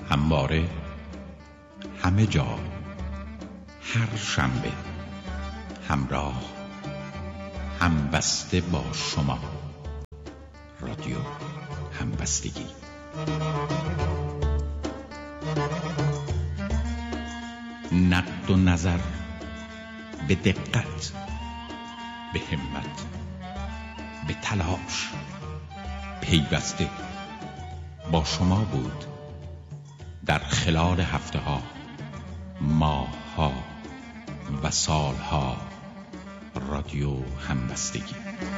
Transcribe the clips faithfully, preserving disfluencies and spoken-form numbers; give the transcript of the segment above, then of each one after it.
همواره، همه جا، هر شنبه، همراه، همبسته با شما. رادیو همبستگی. نقد و نظر به دقت، به همت، به تلاش، پیوسته با شما بود در خلال هفته ها، ماه ها و سال ها. رادیو همبستگی.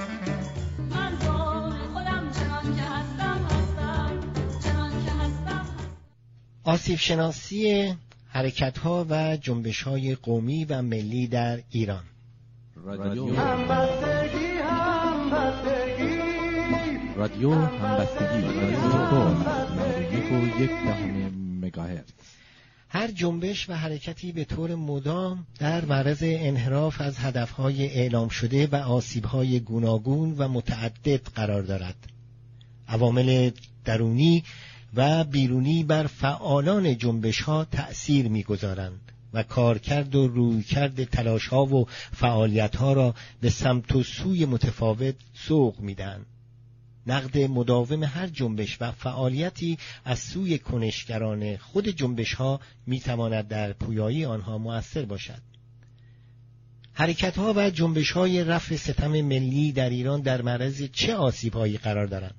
من با خودم چنان که هستم هستم، چنان که هستم. آسیب شناسی حرکت‌ها و جنبش‌های قومی و ملی در ایران. رادیو همبستگی همبستگی رادیو همبستگی رادیو یک و یک دهم مگاهرتز. هر جنبش و حرکتی به طور مدام در معرض انحراف از هدفهای اعلام شده و آسیبهای گوناگون و متعدد قرار دارد. عوامل درونی و بیرونی بر فعالان جنبش‌ها تأثیر می‌گذارند و کارکرد و رویکرد تلاش‌ها و فعالیت‌ها را به سمت و سوی متفاوت سوق می‌دهند. نقد مداوم هر جنبش و فعالیتی از سوی کنشگران خود جنبش‌ها می‌تواند در پویایی آنها مؤثر باشد. حرکت‌ها و جنبش‌های رفع ستم ملی در ایران در معرض چه آسیب‌هایی قرار دارند؟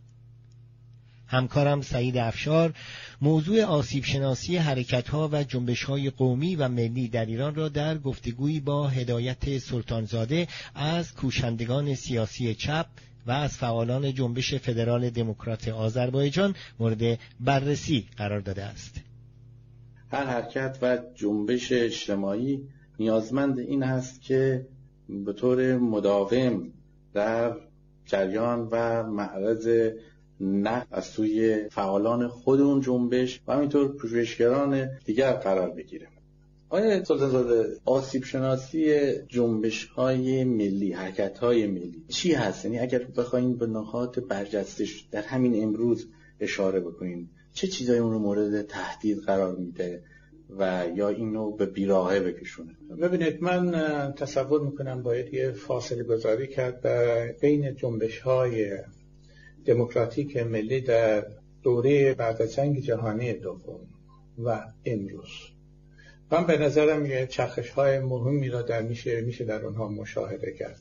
همکارم سعید افشار موضوع آسیب شناسی حرکت‌ها و جنبش‌های قومی و ملی در ایران را در گفتگویی با هدایت سلطانزاده از کوشندگان سیاسی چپ و از فعالان جنبش فدرال دموکرات آذربایجان مورد بررسی قرار داده است. هر حرکت و جنبش اجتماعی نیازمند این هست که به طور مداوم در جریان و معرض نقد از سوی فعالان خود اون جنبش و همینطور پژوهشگران دیگر قرار بگیره. آیا سلطانزاده، آسیب شناسی جنبش‌های ملی، حرکت‌های ملی چی هست؟ یعنی اگر بخواید به نقاط برجسته‌اش در همین امروز اشاره بکنین، چه چیزایی اون رو مورد تهدید قرار میده و یا اینو به بیراهه بکشونه؟ ببینید، من تصور میکنم باید یه فاصله گذاری کرد بین جنبش‌های دموکراتیک ملی در دوره بعد از جنگ جهانی دوم و امروز. من به نظرم یه چرخش‌های مهمی را در میشه میشه در اونها مشاهده کرد.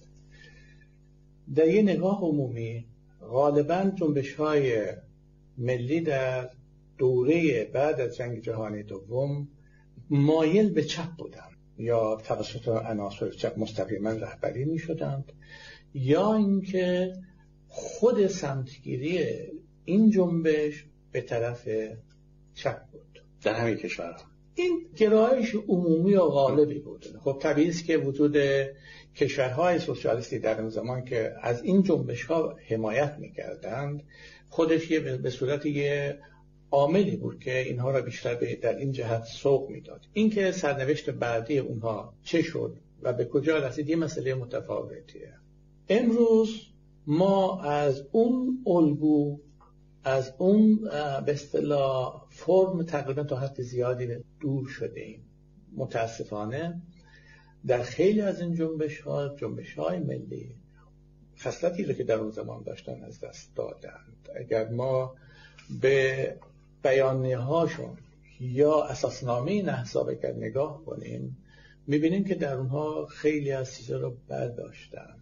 در یه نگاه عمومی غالباً جنبش‌های ملی در دوره بعد از جنگ جهانی دوم مایل به چپ بودند، یا توسط عناصر چپ مستقیما رهبری می‌شدند، یا اینکه خود سمتگیری این جنبش به طرف چپ بود در همین کشورها. این گرایش عمومی و غالبی بود. خب طبیعی است که وجود کشورهای سوسیالیستی در اون زمان که از این جنبش‌ها حمایت می‌کردند خودش یه به صورت یه عاملی بود که اینها را بیشتر در این جهت سوق میداد. اینکه سرنوشت بعدی اونها چه شد و به کجا رسید یه مسئله متفاوتیه. امروز ما از اون الگو، از اون به اصطلاح فرم تقریبا تا حد زیادی دور شده ایم. متاسفانه در خیلی از این جنبش ها، جنبش های ملی، خصلتی رو که در اون زمان داشتن از دست دادند. اگر ما به بیانیه هاشون یا اساسنامه نهضا اگر نگاه کنیم میبینیم که در اونها خیلی از چیزا رو برداشتند.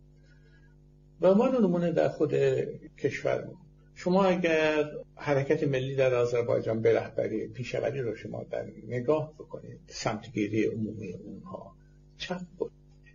به عنوان نمونه در خود کشورمون، شما اگر حرکت ملی در آذربایجان به رهبری پیشوری رو شما در نگاه بکنید، سمتگیری عمومی اونها چپ بود.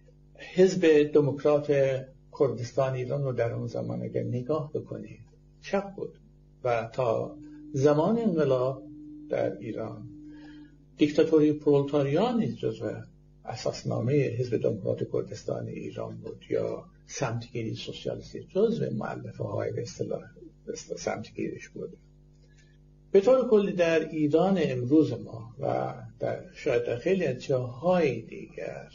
حزب دموکرات کردستان ایران رو در اون زمان اگر نگاه بکنید چپ بود و تا زمان انقلاب در ایران دیکتاتوری پرولتاریانی جزو اساسنامه حزب دموکرات کردستان ایران بود، یا سمتگیری سوسیالیستی جزو مؤلفه های به اصطلاح سمتگیریش بود. به طور کلی در ایران امروز ما و در شاید در خیلی از جاهای دیگر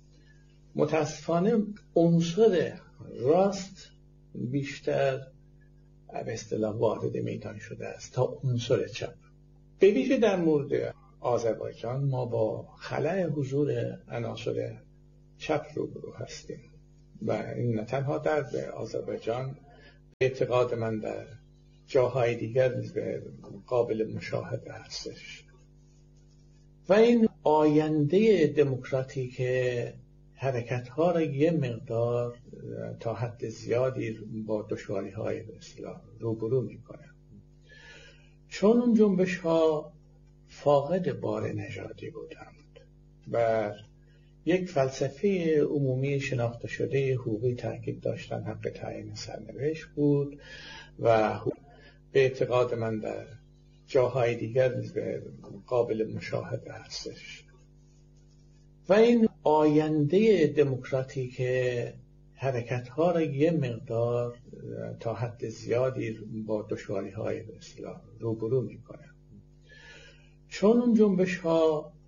متاسفانه عنصر راست بیشتر به اصطلاح وارد میدان شده است تا عنصر چپ. به ویژه در مورد آذربایجان ما با خلأ حضور عناصر چپ روبرو هستیم و این نه تنها در آذربایجان، به اعتقاد من در جاهای دیگر نیز به قابل مشاهده هستش. و این آینده دموکراتیک حرکت‌ها را یه مقدار تا حد زیادی با دشواری‌های به اصطلاح روبرو می‌کنه، چون اون جنبش‌ها فاقد بار نژادی بودند و یک فلسفه عمومی شناخته شده حقوقی تاکید داشتن حق تعیین سرنوشت بود و به اعتقاد من در جاهای دیگر نیز به قابل مشاهده هستش. و این آینده دموکراتیک حرکت‌ها را یه مقدار تا حد زیادی با دشواری‌های به اصطلاح روبرو می‌کنه، چون اون جنبش‌ها